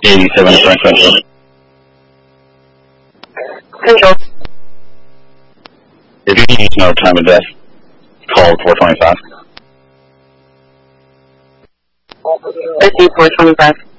87 Frank Central. Central. If you need to know time of death, call 425. I see 425.